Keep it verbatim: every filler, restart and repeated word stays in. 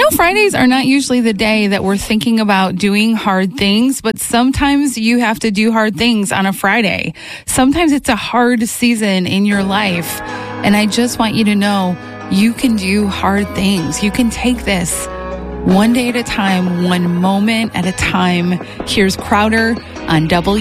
know, Fridays are not usually the day that we're thinking about doing hard things, but sometimes you have to do hard things on a Friday. Sometimes it's a hard season in your life. And I just want you to know you can do hard things. You can take this one day at a time, one moment at a time. Here's Crowder on W.